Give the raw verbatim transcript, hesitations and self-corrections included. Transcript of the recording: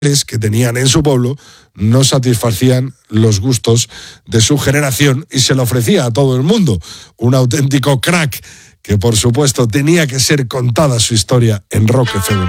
que tenían en su pueblo no satisfacían los gustos de su generación y se lo ofrecía a todo el mundo. Un auténtico crack que, por supuesto, tenía que ser contada su historia en Rock F M.